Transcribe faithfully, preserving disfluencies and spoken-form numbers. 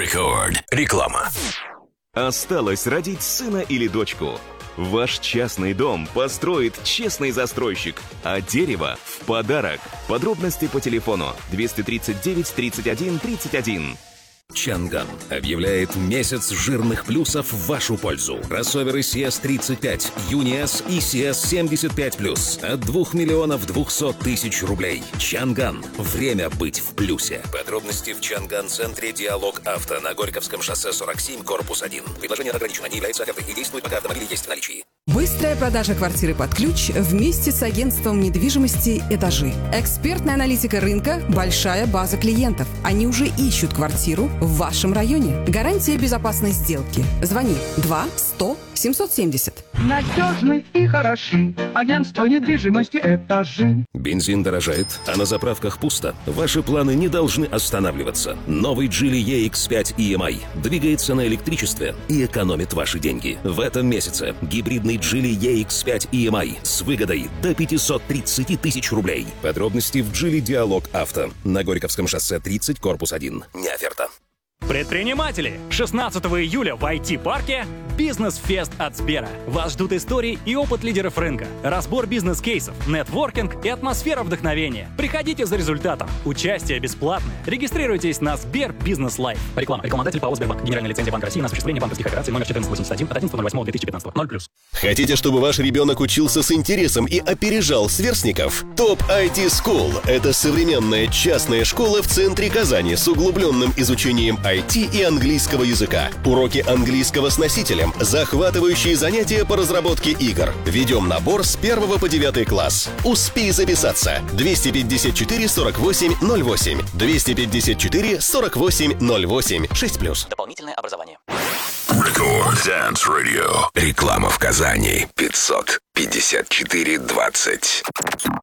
Рекорд. Реклама. Осталось родить сына или дочку? Ваш частный дом построит честный застройщик, а дерево в подарок. Подробности по телефону двести тридцать девять тридцать один тридцать один. Чанган объявляет месяц жирных плюсов в вашу пользу. Кроссоверы си эс тридцать пять, Юни-С и си эс семьдесят пять плюс от двух миллионов двухсот тысяч рублей. Чанган. Время быть в плюсе. Подробности в Чанган-центре «Диалог Авто» на Горьковском шоссе сорок семь, корпус один. Предложение ограничено, не является офертой и действует, пока автомобиль есть в наличии. Быстрая продажа квартиры под ключ вместе с агентством недвижимости «Этажи». Экспертная аналитика рынка, большая база клиентов. Они уже ищут квартиру в вашем районе. Гарантия безопасной сделки. Звони два сто семьсот семьдесят. Надежный и хороший. Агентство недвижимости «Этажи». Бензин дорожает, а на заправках пусто. Ваши планы не должны останавливаться. Новый Geely и икс пять и эм ай двигается на электричестве и экономит ваши деньги. В этом месяце гибридный Geely и икс пять и эм ай с выгодой до пятьсот тридцать тысяч рублей. Подробности в Geely Диалог Авто на Горьковском шоссе тридцать, корпус один. Не оферта. Предприниматели! шестнадцатого июля в ай ти-парке «Бизнес-фест» от Сбера. Вас ждут истории и опыт лидеров рынка, разбор бизнес-кейсов, нетворкинг и атмосфера вдохновения. Приходите за результатом. Участие бесплатное. Регистрируйтесь на Сбер Бизнес Лайф. Реклама. Рекламодатель ПАО «Сбербанк». Генеральная лицензия Банка России на осуществление банковских операций номер четырнадцать восемьдесят один от одиннадцатого ноль восьмого две тысячи пятнадцатого. ноль плюс. Хотите, чтобы ваш ребенок учился с интересом и опережал сверстников? Топ ай ти School – это современная частная школа в центре Казани с углубленным изучением ай ти и английского языка. Уроки английского с носителем, захватывающие занятия по разработке игр. Ведем набор с первого по девятый класс. Успей записаться. двести пятьдесят четыре сорок восемь ноль восемь. двести пятьдесят четыре сорок восемь ноль восемь. шесть плюс. Дополнительное образование. Рекорд Dance Radio. Реклама в Казани. пятьсот пятьдесят четыре двадцать.